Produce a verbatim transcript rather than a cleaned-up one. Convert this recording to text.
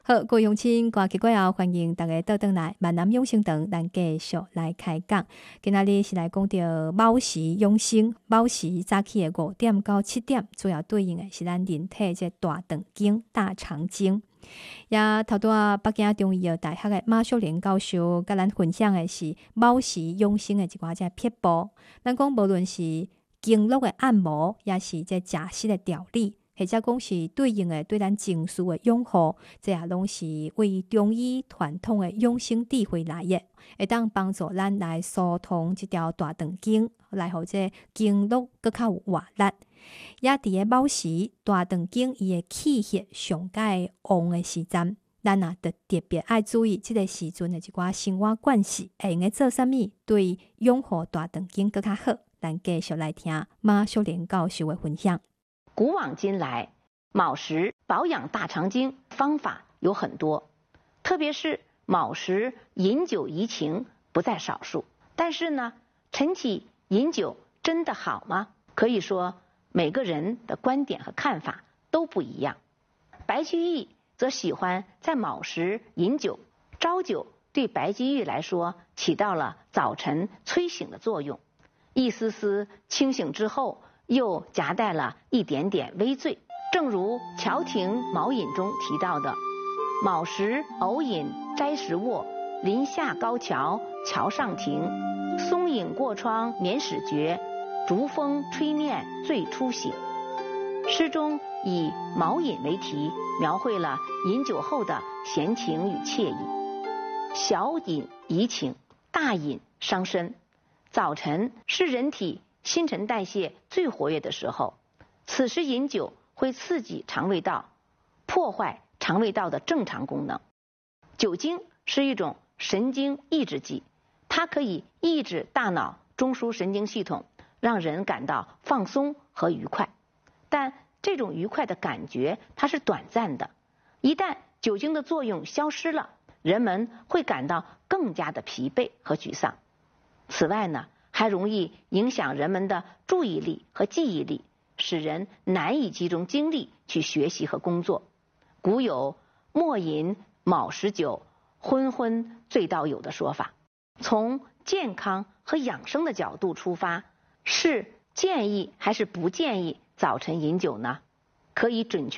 好，各位乡亲，歌曲过后，欢迎大家倒转来万南养生堂，咱继续来开讲。今仔日是来讲到卯时养生，卯时早起的五点到七点，主要对应的是咱人体这大肠经、大肠经。也头拄啊，北京中医药大学的马淑莲教授甲咱分享的是卯时养生的一寡只撇步。咱讲无论是经络的按摩，也是这食食的调理。或者讲是对应的对咱情绪的养护，这也拢是为中医传统的养生智慧来的，会当帮助咱来疏通这条大肠经，来互这经络更较有活力。也伫个卯时，大肠经伊的气血上界旺的时阵，咱啊得特别爱注意这个时阵的一寡生活惯势，会用个做啥物对养护大肠经更较好。咱继续来听马淑莲教授的分享。 古往今来，卯时保养大肠经方法有很多，特别是卯时饮酒怡情不在少数。但是呢，晨起饮酒真的好吗？可以说每个人的观点和看法都不一样。白居易则喜欢在卯时饮酒，朝酒对白居易来说起到了早晨催醒的作用，一丝丝清醒之后又夹带了一点点微醉，正如《桥亭卯饮》中提到的：“卯时偶饮斋食卧，临下高桥桥上亭。松影过窗免始觉，竹风吹面醉初醒。”诗中以卯饮为题，描绘了饮酒后的闲情与惬意。小饮怡情，大饮伤身。早晨是人体新陈代谢最活跃的时候，此时饮酒会刺激肠胃道，破坏肠胃道的正常功能。酒精是一种神经抑制剂，它可以抑制大脑中枢神经系统，让人感到放松和愉快。但这种愉快的感觉它是短暂的，一旦酒精的作用消失了，人们会感到更加的疲惫和沮丧。此外呢，还容易影响人们的注意力和记忆力，使人难以集中精力去学习和工作。古有莫饮卯时酒，昏昏醉倒有的说法。从健康和养生的角度出发，是建议还是不建议早晨饮酒呢？可以准确